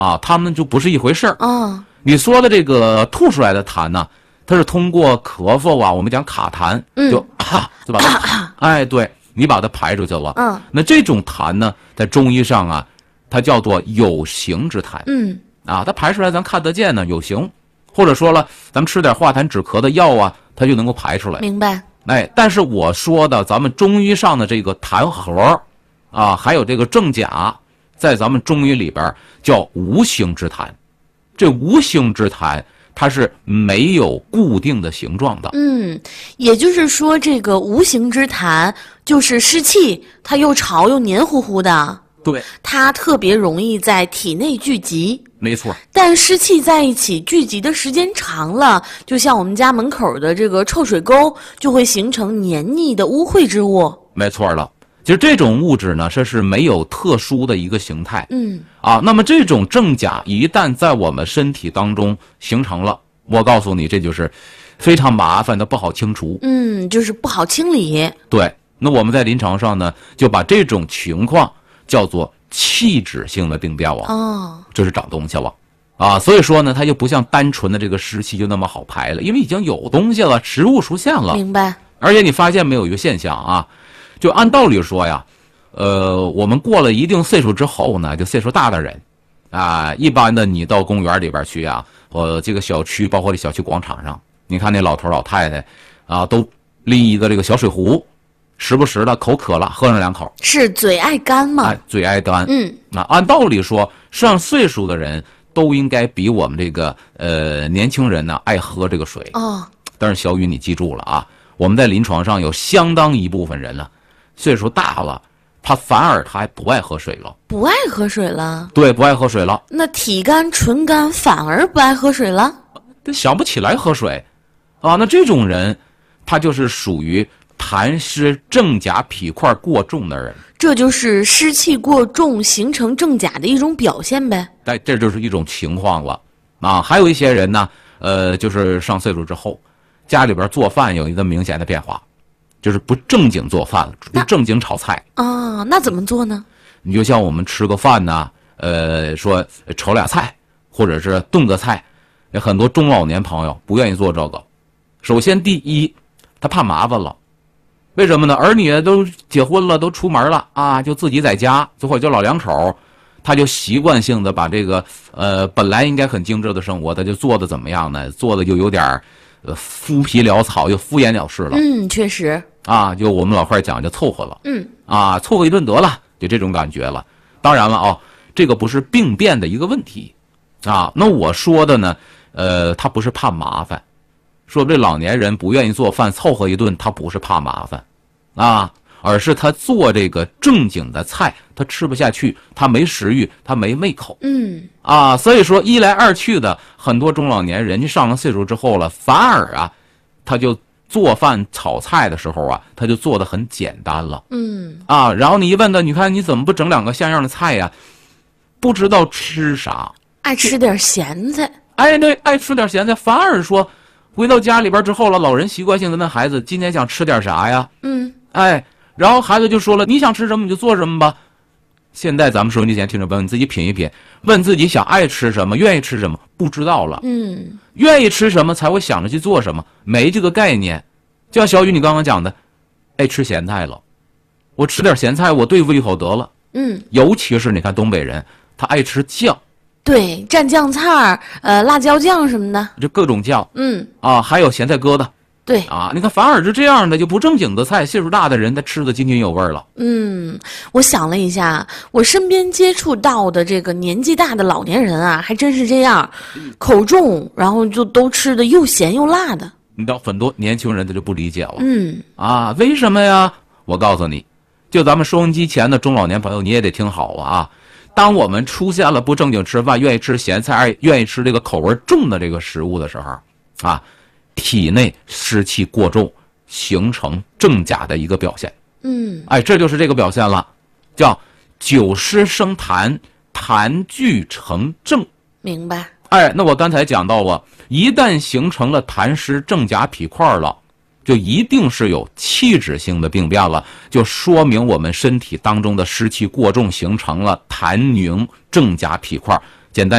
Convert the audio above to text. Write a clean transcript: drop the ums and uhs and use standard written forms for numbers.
啊，它们就不是一回事儿。 哦， 你说的这个吐出来的痰呢，它是通过咳嗽啊，我们讲卡痰，就把它，哎，对，你把它排出去了。那这种痰呢，在中医上啊，它叫做有形之痰。它排出来咱看得见呢，有形。或者说了，咱们吃点化痰止咳的药啊，它就能够排出来。 明白。 哎，但是我说的咱们中医上的这个痰核啊，还有这个正甲，在咱们中医里边叫无形之痰。这无形之痰它是没有固定的形状的。 也就是说这个无形之痰就是湿气，它又潮又黏糊糊的。 对， 它特别容易在体内聚集。 没错。但湿气在一起聚集的时间长了，就像我们家门口的这个臭水沟，就会形成黏腻的污秽之物。 没错了。其实这种物质呢，这是没有特殊的一个形态。那么这种正甲一旦在我们身体当中形成了，我告诉你，这就是非常麻烦的，不好清除。 就是不好清理。 对，那我们在临床上呢，就把这种情况叫做器质性的病变了。这是长东西了所以说呢，它就不像单纯的这个湿气就那么好排了，因为已经有东西了，食物出现了。 明白。 而且你发现没有一个现象啊，就按道理说呀，我们过了一定岁数之后呢，就岁数大的人一般的你到公园里边去啊，这个小区，包括这小区广场上，你看那老头老太太都拎一个这个小水壶，时不时的口渴了喝上2口。 是嘴爱干吗？ 嘴爱干。按道理说上岁数的人都应该比我们这个年轻人呢爱喝这个水。但是小雨你记住了啊，我们在临床上有相当一部分人了，岁数大了，他反而他还不爱喝水了。 不爱喝水了？对， 不爱喝水了。 那体干唇干反而不爱喝水了？ 想不起来喝水那这种人他就是属于痰湿正甲脾块过重的人。 这就是湿气过重形成正甲的一种表现呗。 这就是一种情况了还有一些人呢就是上岁数之后，家里边做饭有一个明显的变化，就是不正经做饭了，不正经炒菜。 那怎么做呢？ 你就像我们吃个饭呢说炒俩菜或者是炖个菜，很多中老年朋友不愿意做这个。首先第一，他怕麻烦了。为什么呢？儿女都结婚了，都出门了就自己在家，或者就老两口，他就习惯性的把这个本来应该很精致的生活，他就做的怎么样呢？做的就有点敷皮潦草，又敷衍了事了。 确实就我们老话讲，就凑合了。凑合一顿得了，就这种感觉了。当然了这个不是病变的一个问题那我说的呢他不是怕麻烦。说这老年人不愿意做饭，凑合一顿，他不是怕麻烦而是他做这个正经的菜他吃不下去，他没食欲，他没胃口。所以说一来二去的，很多中老年人家上了岁数之后了，反而他就做饭炒菜的时候他就做得很简单了。然后你一问他，你看你怎么不整2个像样的菜呀？不知道吃啥， 爱吃点咸菜。 对，爱吃点咸菜，反而说回到家里边之后了，老人习惯性的问孩子今天想吃点啥呀？然后孩子就说了，你想吃什么你就做什么吧。现在咱们收音机前听众朋友，你自己品一品，问自己想爱吃什么，愿意吃什么，不知道了。愿意吃什么才会想着去做什么，没这个概念。就像小雨你刚刚讲的，爱吃咸菜了，我吃点咸菜我对付一口得了。尤其是你看东北人，他爱吃酱。 对，蘸酱菜辣椒酱什么的， 就各种酱。还有咸菜疙瘩。 对你看反而是这样的，就不正经的菜，岁数大的人他吃的津津有味了。 我想了一下，我身边接触到的这个年纪大的老年人还真是这样，口重，然后就都吃的又咸又辣的。 你知道很多年轻人他就不理解了。为什么呀？我告诉你，就咱们收音机前的中老年朋友，你也得听好当我们出现了不正经吃饭，愿意吃咸菜，愿意吃这个口味重的这个食物的时候体内湿气过重，形成正甲的一个表现。这就是这个表现了，叫久湿生痰，痰聚成正。 明白。 那我刚才讲到一旦形成了痰湿正甲脾块了，就一定是有器质性的病变了，就说明我们身体当中的湿气过重，形成了痰凝正甲脾块，